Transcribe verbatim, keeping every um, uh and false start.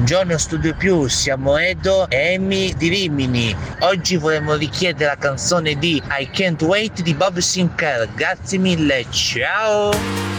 Buongiorno Studio Più, siamo Edo e Amy di Rimini. Oggi vorremmo richiedere la canzone di I Can't Wait di Bob Sinclair. Grazie mille, ciao!